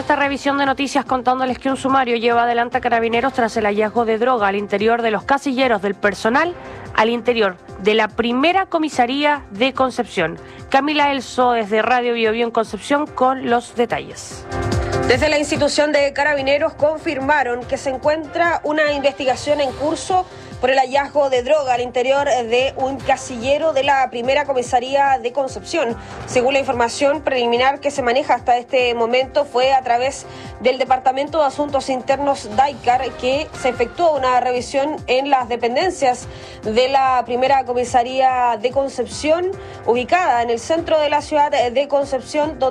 esta revisión de noticias contándoles que un sumario lleva adelante a Carabineros tras el hallazgo de droga al interior de los casilleros del personal al interior de la primera comisaría de Concepción. Camila Elso desde Radio Bio Bio en Concepción con los detalles. Desde la institución de Carabineros confirmaron que se encuentra una investigación en curso por el hallazgo de droga al interior de un casillero de la primera comisaría de Concepción. Según la información preliminar que se maneja hasta este momento, fue a través del Departamento de Asuntos Internos DAICAR que se efectuó una revisión en las dependencias de la primera comisaría de Concepción, ubicada en el centro de la ciudad de Concepción,